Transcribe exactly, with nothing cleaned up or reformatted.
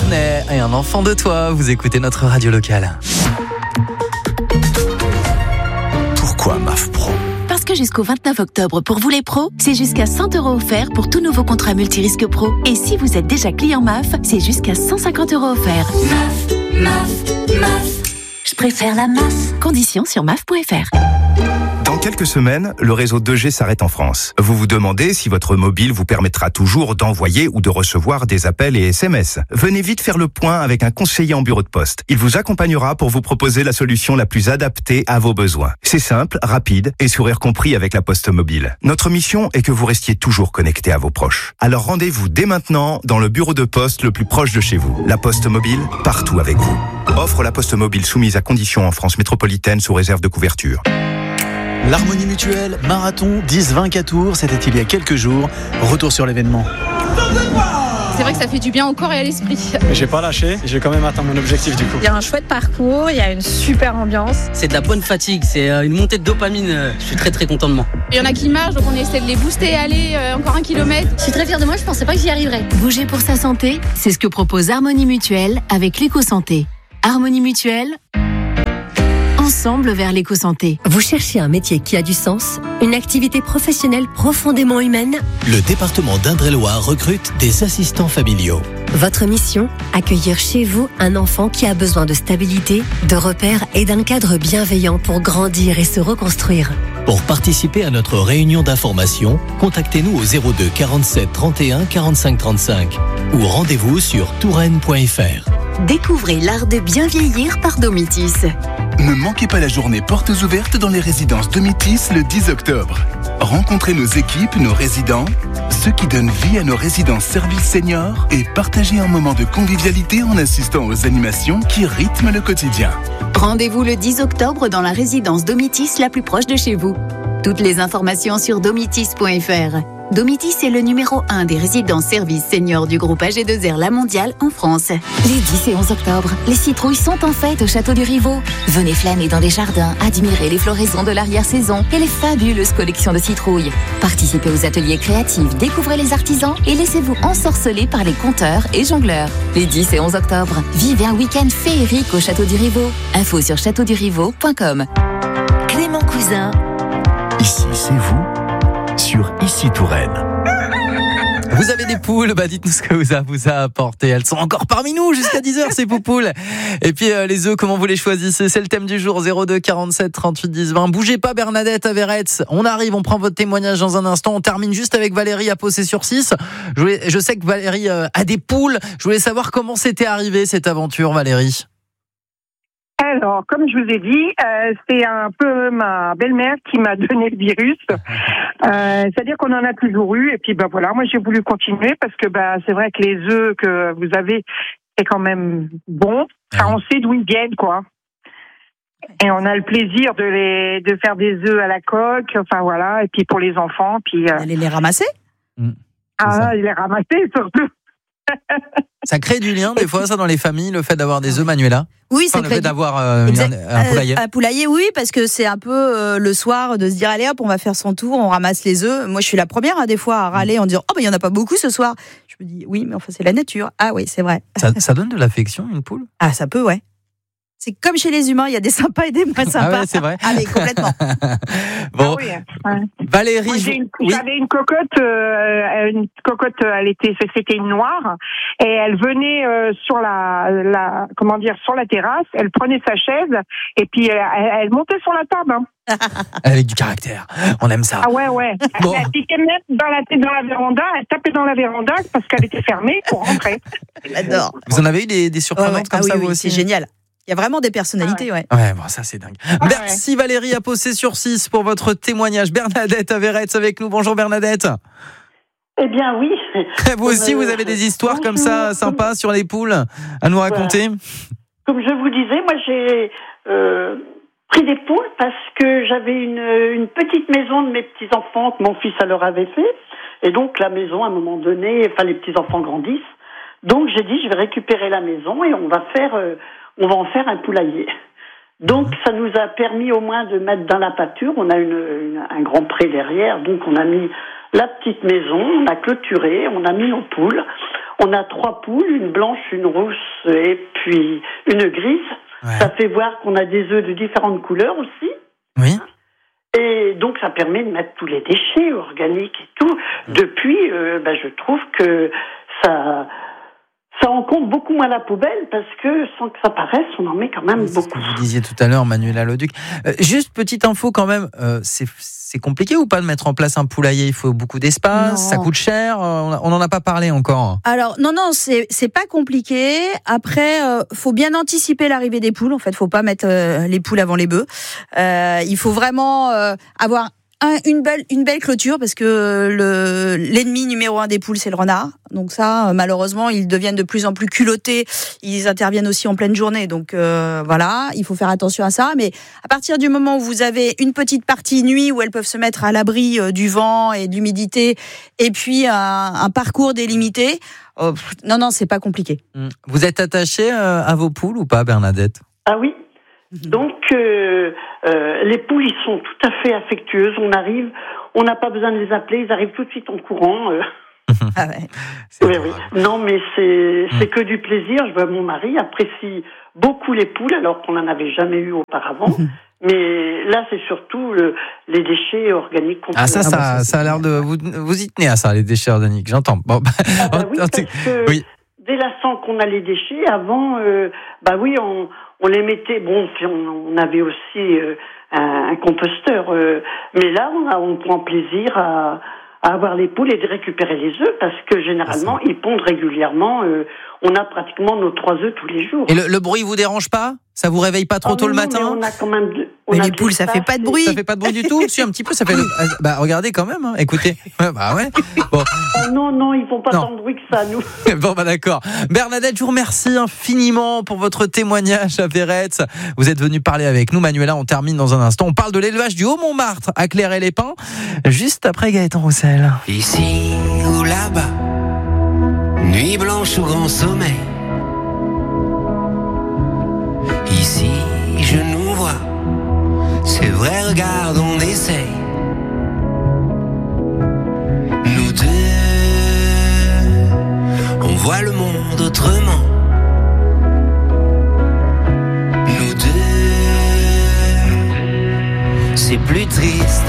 connais et un enfant de toi. Vous écoutez notre radio locale. Pourquoi M A F Pro ? Parce que jusqu'au vingt-neuf octobre, pour vous les pros, c'est jusqu'à cent euros offerts pour tout nouveau contrat multirisque pro. Et si vous êtes déjà client M A F, c'est jusqu'à cent cinquante euros offerts. M A F, M A F, M A F. Je préfère la M A F. Conditions sur M A F point F R. Dans quelques semaines, le réseau deux G s'arrête en France. Vous vous demandez si votre mobile vous permettra toujours d'envoyer ou de recevoir des appels et S M S. Venez vite faire le point avec un conseiller en bureau de poste. Il vous accompagnera pour vous proposer la solution la plus adaptée à vos besoins. C'est simple, rapide et sourire compris avec la Poste Mobile. Notre mission est que vous restiez toujours connecté à vos proches. Alors rendez-vous dès maintenant dans le bureau de poste le plus proche de chez vous. La Poste Mobile, partout avec vous. Offre la Poste Mobile soumise à conditions en France métropolitaine sous réserve de couverture. L'Harmonie Mutuelle, marathon, dix vingt-quatre tours, c'était il y a quelques jours. Retour sur l'événement. C'est vrai que ça fait du bien au corps et à l'esprit. Mais j'ai pas lâché, j'ai quand même atteint mon objectif du coup. Il y a un chouette parcours, il y a une super ambiance. C'est de la bonne fatigue, c'est une montée de dopamine, je suis très très content de moi. Il y en a qui marchent, donc on essaie de les booster, aller euh, encore un kilomètre. Je suis très fière de moi, je pensais pas que j'y arriverais. Bouger pour sa santé, c'est ce que propose Harmonie Mutuelle avec l'éco-santé. Harmonie Mutuelle, ensemble vers l'éco-santé. Vous cherchez un métier qui a du sens, une activité professionnelle profondément humaine ? Le département d'Indre-et-Loire recrute des assistants familiaux. Votre mission ? Accueillir chez vous un enfant qui a besoin de stabilité, de repères et d'un cadre bienveillant pour grandir et se reconstruire. Pour participer à notre réunion d'information, contactez-nous au zéro deux quarante-sept trente et un quarante-cinq trente-cinq ou rendez-vous sur touraine point F R. Découvrez l'art de bien vieillir par Domitis. Ne manquez pas la journée portes ouvertes dans les résidences Domitis le dix octobre. Rencontrez nos équipes, nos résidents, ceux qui donnent vie à nos résidences services seniors et partagez un moment de convivialité en assistant aux animations qui rythment le quotidien. Rendez-vous le dix octobre dans la résidence Domitis la plus proche de chez vous. Toutes les informations sur domitis point F R. Domitis est le numéro un des résidences services seniors du groupe A G deux R La Mondiale en France. Les dix et onze octobre, les citrouilles sont en fête au château du Rivaux. Venez flâner dans les jardins, admirer les floraisons de l'arrière-saison et les fabuleuses collections de citrouilles. Participez aux ateliers créatifs, découvrez les artisans et laissez-vous ensorceler par les conteurs et jongleurs. Les dix et onze octobre, vivez un week-end féerique au château du Rivaux. Info sur château du rivaux point com. Clément Cousin. Ici, c'est vous sur Ici Touraine. Vous avez des poules, bah dites-nous ce que vous a, vous a apporté. Elles sont encore parmi nous jusqu'à dix heures, ces poupoules. Et puis euh, les œufs, comment vous les choisissez ? C'est le thème du jour, zéro deux quarante-sept trente-huit dix vingt. Bougez pas Bernadette à Veretz. On arrive, on prend votre témoignage dans un instant. On termine juste avec Valérie à Possé-sur-Six. Je, voulais, je sais que Valérie euh, a des poules. Je voulais savoir comment c'était arrivé cette aventure, Valérie. Alors, comme je vous ai dit, euh, c'est un peu ma belle-mère qui m'a donné le virus. Euh, c'est-à-dire qu'on en a toujours eu. Et puis, ben voilà, moi j'ai voulu continuer parce que ben c'est vrai que les œufs que vous avez, c'est quand même bon. Enfin, on sait d'où ils viennent, quoi. Et on a le plaisir de les de faire des œufs à la coque. Enfin voilà. Et puis pour les enfants, puis euh... allez les ramasser. Mmh, ah, les ramasser surtout. Ça crée du lien des fois, ça, dans les familles, le fait d'avoir des œufs, Manuela. Oui, enfin, c'est le crée fait du... d'avoir euh, exact... un, un poulailler. Euh, un poulailler, oui, parce que c'est un peu euh, le soir de se dire allez hop, on va faire son tour, on ramasse les œufs. Moi, je suis la première hein, des fois à râler en disant oh ben il y en a pas beaucoup ce soir. Je me dis oui, mais enfin c'est la nature. Ah oui, c'est vrai. Ça, ça donne de l'affection, une poule ? Ah, ça peut, ouais. C'est comme chez les humains, il y a des sympas et des moins sympas. Ah ouais, c'est vrai. Ah mais complètement. Bon, ah oui, ouais. Valérie, moi, j'ai une, oui. j'avais une cocotte, euh, une cocotte, elle était, c'était une noire, et elle venait euh, sur la, la, comment dire, sur la terrasse. Elle prenait sa chaise et puis elle, elle montait sur la table. Hein. Avec du caractère, on aime ça. Ah ouais, ouais. Bon. Elle piquait même dans la, dans la véranda, elle tapait dans la véranda parce qu'elle était fermée pour rentrer. J'adore. Vous en avez eu des, des surprenantes ouais, ouais. comme ah, ça, oui, vous oui, aussi ? C'est génial. Il y a vraiment des personnalités, ah ouais. ouais. Ouais, bon, ça c'est dingue. Ah Merci ouais. Valérie à Possé-sur-Six pour votre témoignage. Bernadette à Veretz avec nous. Bonjour Bernadette. Eh bien oui. Vous aussi, vous avez des histoires Bonjour. comme ça sympas sur les poules à nous raconter ? Voilà. Comme je vous disais, moi j'ai euh, pris des poules parce que j'avais une, une petite maison de mes petits-enfants que mon fils alors avait fait. Et donc la maison, à un moment donné, enfin les petits-enfants grandissent. Donc j'ai dit, je vais récupérer la maison et on va faire, euh, on va en faire un poulailler. Donc ça nous a permis au moins de mettre dans la pâture. On a une, une, un grand pré derrière, donc on a mis la petite maison, on a clôturé, on a mis nos poules. On a trois poules, une blanche, une rousse et puis une grise. Ouais. Ça fait voir qu'on a des œufs de différentes couleurs aussi. Oui. Et donc, ça permet de mettre tous les déchets organiques et tout. Depuis, euh, bah, je trouve que ça, ça en compte beaucoup moins la poubelle parce que, sans que ça paraisse, on en met quand même c'est beaucoup. Ce que vous disiez tout à l'heure, Manuela Leduc. Euh, juste petite info quand même, euh, c'est, c'est compliqué ou pas de mettre en place un poulailler? Il faut beaucoup d'espace, non. Ça coûte cher, euh, on n'en a pas parlé encore. Alors, non, non, c'est, c'est pas compliqué. Après, euh, faut bien anticiper l'arrivée des poules. En fait, faut pas mettre euh, les poules avant les bœufs. Euh, il faut vraiment euh, avoir Un, une belle une belle clôture parce que le l'ennemi numéro un des poules c'est le renard. Donc ça malheureusement ils deviennent de plus en plus culottés. Ils interviennent aussi en pleine journée. Donc euh, voilà, il faut faire attention à ça. Mais à partir du moment où vous avez une petite partie nuit où elles peuvent se mettre à l'abri euh, du vent et de l'humidité, et puis un, un parcours délimité, oh, non non c'est pas compliqué. Vous êtes attaché euh, à vos poules ou pas, Bernadette? Ah oui. Donc, euh, euh, les poules, ils sont tout à fait affectueuses. On arrive, on n'a pas besoin de les appeler, ils arrivent tout de suite en courant. Euh. Ah ouais. Oui, oui. Non, mais c'est, c'est que du plaisir. Je vois mon mari apprécie beaucoup les poules, alors qu'on n'en avait jamais eu auparavant. Mais là, c'est surtout le, les déchets organiques. Ah ça, ça, ça, ça a l'air de vous, vous y tenez à ça, les déchets organiques. J'entends. Bon, bah, ah bah oui, parce que oui. Dès l'instant qu'on a les déchets, avant, euh, bah oui, on On les mettait, bon, on avait aussi euh, un, un composteur, euh, mais là, on, a, on prend plaisir à, à avoir les poules et de récupérer les œufs parce que généralement, ils pondent régulièrement. Euh, on a pratiquement nos trois œufs tous les jours. Et le, le bruit vous dérange pas? Ça vous réveille pas trop ah, tôt non, le matin? Mais on a quand même. De, on mais a les poules, ça fait pas de bruit. Ça fait pas de bruit du tout? Si, un petit peu, ça fait. De... Bah, regardez quand même. Hein. Écoutez. Bah ouais. Bon. Ah, non, non, ils font pas non. tant de bruit que ça, nous. Bon, bah d'accord. Bernadette, je vous remercie infiniment pour votre témoignage à Véretz. Vous êtes venu parler avec nous, Manuela. On termine dans un instant. On parle de l'élevage du Haut-Montmartre à Clairet-les-Pins, juste après Gaëtan Roussel. Ici ou là-bas, nuit blanche ou grand sommeil. Ici, je nous vois. C'est vrai, regarde, on essaye. Nous deux, on voit le monde autrement. Nous deux, c'est plus triste